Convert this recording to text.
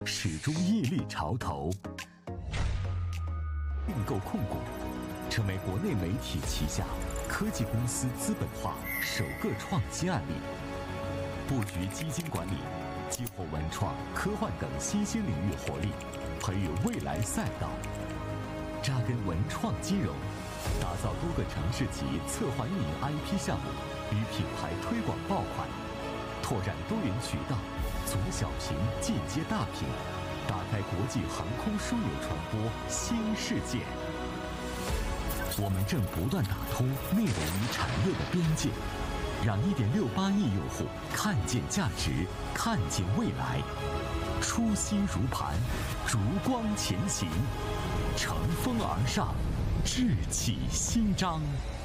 始终屹立潮头。并购控股，成为国内媒体旗下科技公司资本化首个创新案例。布局基金管理，激活文创、科幻等新兴领域活力，培育未来赛道。扎根文创金融，打造多个城市级策划运营 IP 项目与品牌推广爆款，拓展多元渠道，从小屏进阶大屏，打开国际航空枢纽传播新世界。我们正不断打通内容与产业的边界，让1.68亿用户看见价值，看见未来。初心如磐，烛光前行，乘风而上，志气新章。